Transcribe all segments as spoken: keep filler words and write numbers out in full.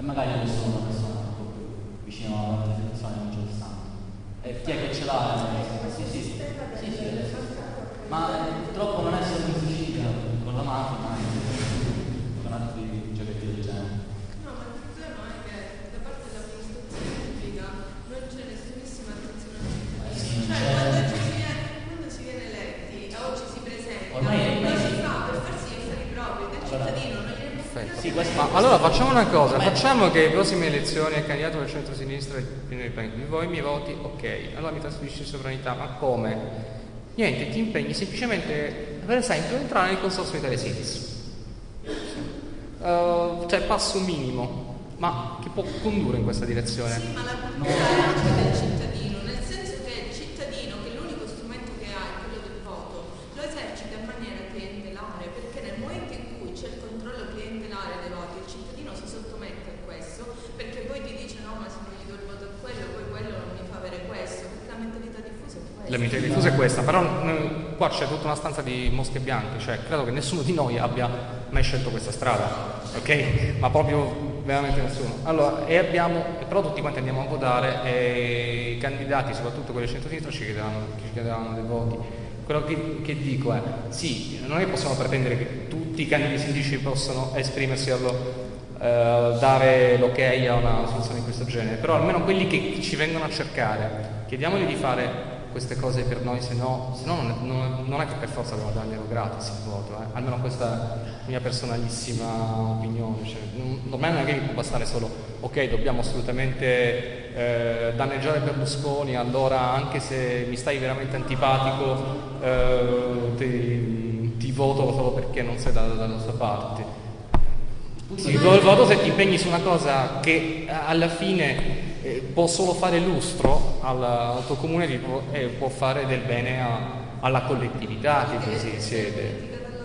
magari io sono una persona un po' più vicino alla persona di un giorno santo. E chi è che ce l'ha? Sì, sì, sì, sì, sì, ma eh, purtroppo non è solo in Sicilia, con la mafia, ma anche con altri giochetti del genere. No, ma il problema è che da parte dell'amministrazione pubblica non c'è nessunissima attenzione alla cittadina. Cioè, quando ci si viene, quando si viene eletti, oggi si presenta, non si fa per farsi gli affari propri del cittadino, non gliene Perfetto. Sì, questo... Ma allora facciamo una cosa, facciamo che le prossime elezioni il candidato del centro-sinistra di voi mi voti, ok, allora mi trasferisci sovranità, ma come? Niente, ti impegni semplicemente, per esempio, a entrare nel consorzio Italia Cities. Uh, cioè passo minimo, ma che può condurre in questa direzione. Sì, ma la cultura è anche del cittadino, nel senso che il cittadino, che l'unico strumento che ha è quello del voto, lo esercita in maniera clientelare, perché nel momento in cui c'è il controllo clientelare dei voti, il cittadino si sottomette a questo, perché poi ti dice no, ma se non gli do il voto a quello, poi quello non mi fa avere questo, perché la mentalità diffusa è questa. La mentalità diffusa è questa, però mh, qua c'è tutta una stanza di mosche bianche, cioè credo che nessuno di noi abbia mai scelto questa strada, ok? Ma proprio veramente nessuno. Allora, e abbiamo, però tutti quanti andiamo a votare e i candidati, soprattutto quelli del centro-sinistra, ci chiederanno, ci chiederanno dei voti. Quello che, che dico è, sì, non è che possiamo pretendere che tutti i candidati sindaci possano esprimersi, allo, eh, dare l'ok a una soluzione di questo genere, però almeno quelli che ci vengono a cercare, chiediamogli di fare queste cose per noi, se no, se no non, è, non, non è che per forza devono darglielo gratis il voto, eh. Almeno questa è la mia personalissima opinione, cioè, non, non è che mi può bastare solo ok, dobbiamo assolutamente eh, danneggiare Berlusconi, allora anche se mi stai veramente antipatico eh, ti, ti voto solo perché non sei dalla, dalla sua parte. Sì, il voto se ti impegni su una cosa che alla fine eh, può solo fare lustro al, al tuo comune e può, eh, può fare del bene a, alla collettività che così siede.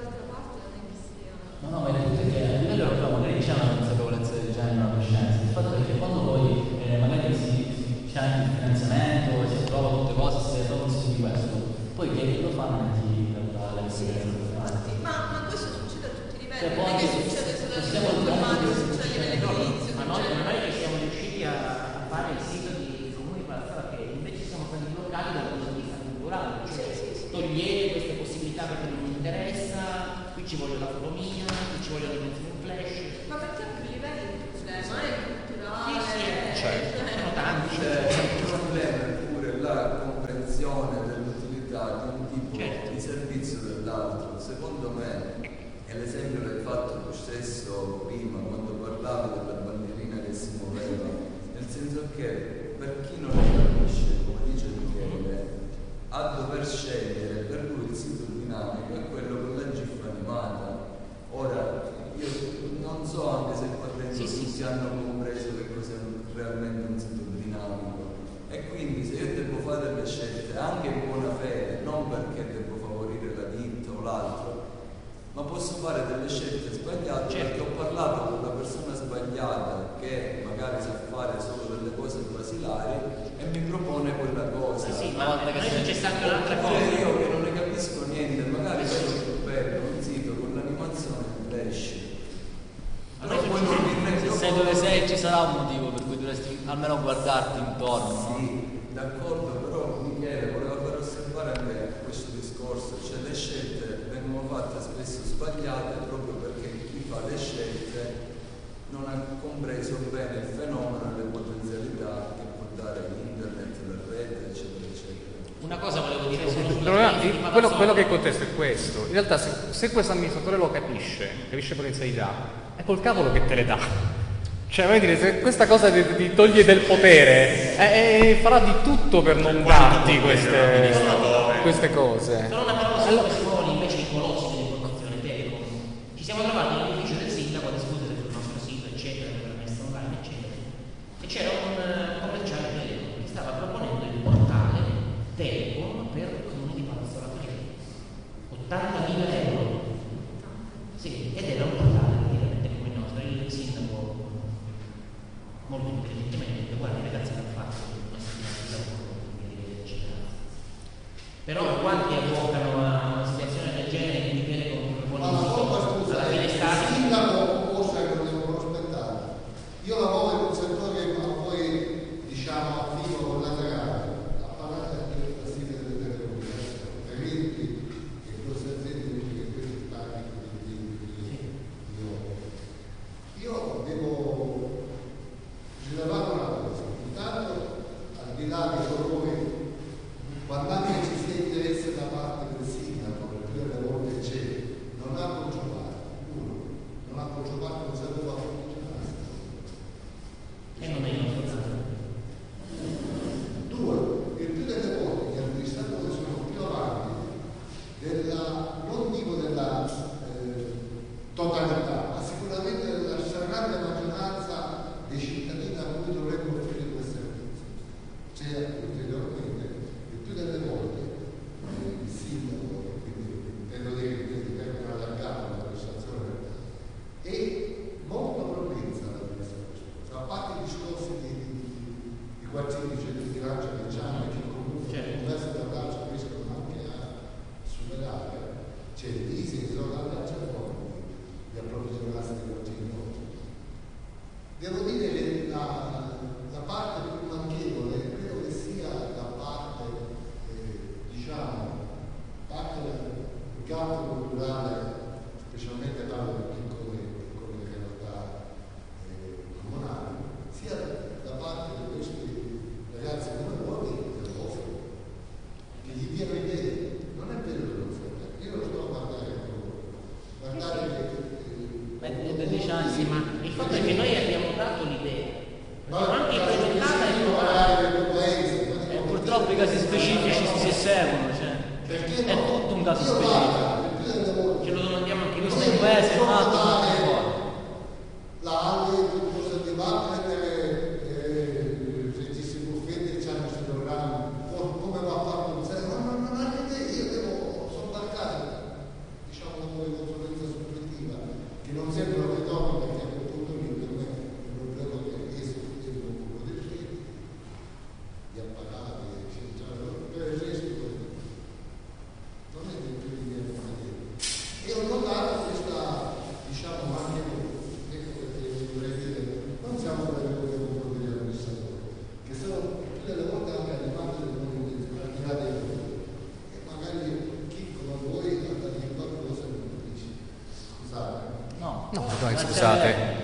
No, no, ma il punto è che a livello europeo magari c'è una consapevolezza del genere, una coscienza. Il fatto è che quando poi eh, magari si, si, c'è anche il finanziamento, si trova tutte cose, si trova un di questo, poi chi è che lo fa non è chi la consapevolezza. Ma, ma questo succede a tutti i livelli, Cioè, non è che succede solo a livello informatico, succede nell'edilizio. Ma noi, ma noi che siamo riusciti a, a fare il sito di Comuni Palazzara, che invece siamo stati bloccati dal punto di vista culturale, cioè togliete queste possibilità perché non mi interessa, qui ci voglio la fotomia, qui ci voglio la dimensione flash. Ma perché anche il livello è il problema, è culturale, Sì, sì, certo. sono tanti. C'è il problema è pure la comprensione dell'utilità di un tipo Certo. di servizio dell'altro. Secondo me, e l'esempio l'hai fatto tu stesso prima quando parlavi della bandierina che si muoveva, nel senso che per chi non lo capisce, come dice Michele, a dover scegliere per lui il sito dinamico è quello con la gif animata. Ora, io non so anche se qua dentro Sì, sì, tutti sì. hanno compreso che cos'è realmente un sito dinamico, e quindi se io devo fare delle scelte anche in buona fede, non perché devo favorire la ditta o l'altro, ma posso fare delle scelte sbagliate, Certo. perché ho parlato con una persona sbagliata che magari sa fare solo delle cose basilari e mi propone quella cosa. Sì, sì, Una ma volta che noi si- c'è stata un'altra cosa. Cioè, io che non ne capisco niente, magari vedo più bello un sito con l'animazione flash. A Però noi poi succede- non mi rendo Se sei conto- dove sei ci sarà un motivo per cui dovresti almeno guardarti intorno, no? Sì, d'accordo, però Michele voleva far osservare anche questo discorso, cioè le scelte vengono fatte spesso sbagliate proprio perché chi fa le scelte non ha compreso bene il fenomeno e le potenzialità che può dare internet, la rete, eccetera, eccetera. Una cosa volevo dire solo Il sulla problema- crisi di quello, Palazzolo. quello che contesto è questo. In realtà se, se questo amministratore lo capisce, capisce potenzialità, è col cavolo che te le dà. Cioè, voglio dire, se questa cosa ti, ti toglie del potere, eh, eh, farà di tutto per non darti queste, queste cose. Solo una parola su questi ruoli invece i colossi dell'informazione Telecom. Ci siamo trovati nell'ufficio del sindaco a discutere sul nostro sito, eccetera, sulla messa online, eccetera. E c'era un eh, commerciale Telecom che stava proponendo il portale Telecom per il comune di Palazzolo ottantamila euro. Sì, ed era un portale praticamente come il nostro, il sindaco molto intelligentemente, guarda i ragazzi l'hanno fatto, non si lavoro, eccetera. Però quanti avvocano a una situazione Devo dire che la, la parte più manchevole credo che sia la parte, eh, diciamo, parte del campo culturale, specialmente parlo di piccole, piccole realtà eh, comunali, sia da parte di questi ragazzi come voi che gli diano idee. Non è vero che non frega, io lo sto a guardare con loro. Guardare che eh, da dieci anni, sì, ma il fatto è che noi abbiamo dato l'idea, abbiamo anche implementata e provata. E purtroppo i casi specifici si seguono, cioè. Perché È no? tutto un caso Io specifico. Ce lo domandiamo anche Questo noi. è un paese, è un altro, la tutto fuori. la Ale piuttosto di Wagner eh, registri buffetti che hanno sui programmi come va fatto un serio, ma non, non hanno idea, io devo sobbarcare, diciamo, come consulenza soggettiva che non sembra retorica, perché a quel punto lì per me il problema che esco e mi occupo del film, gli apparati, eccetera, per il resto non è del tutto di materia. E ho notato questa, diciamo, anche noi, ecco perché vorrei dire, non siamo per le confronti degli amministratori, che sono tutte le volte anche animati del mondo al di là dei lavori. E magari chi come voi ha da dire qualcosa e non dice. Scusate. No, No, dai, grazie a scusate. lei.